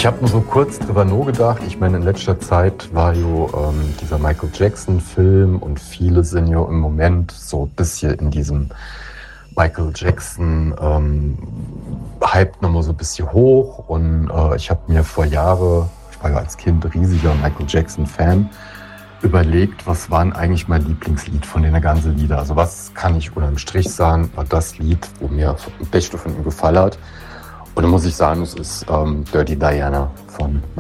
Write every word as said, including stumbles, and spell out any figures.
Ich habe nur so kurz drüber nachgedacht. Ich meine, in letzter Zeit war ja ähm, dieser Michael Jackson-Film und viele sind ja im Moment so ein bisschen in diesem Michael Jackson ähm, Hype nochmal so ein bisschen hoch. Und äh, ich habe mir vor Jahren, ich war ja als Kind riesiger Michael Jackson-Fan, überlegt, was waren eigentlich mein Lieblingslied von den ganzen Lieder. Also was kann ich unterm Strich sagen, war das Lied, wo mir am besten von ihm gefallen hat. Und dann muss ich sagen, es ist ähm, Dirty Diana von